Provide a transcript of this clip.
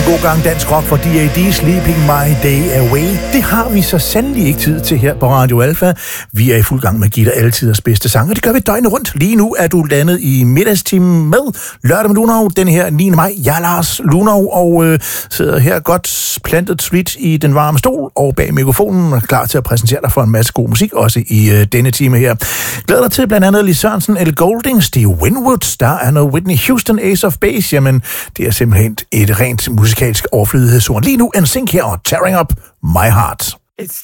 god gang dansk rock for D.A.D. Sleeping My Day Away. Det har vi så sandelig ikke tid til her på Radio Alpha. Vi er i fuld gang med at give dig altiders bedste sang, og det gør vi døgnet rundt. Lige nu er du landet i middagstimen med Lørdag med Lunov, den her 9. maj. Jeg er Lars Lunov og sidder her godt plantet sweet i den varme stol og bag mikrofonen og klar til at præsentere dig for en masse god musik, også i denne time her. Glæder dig til blandt andet Lis Sørensen, Elle Goulding, Steve Winwood, der er noget Whitney Houston, Ace of Base. Jamen, det er simpelthen et rent musikalsk overflødighedshorn. Lige nu en sync her og Tearing Up My Heart.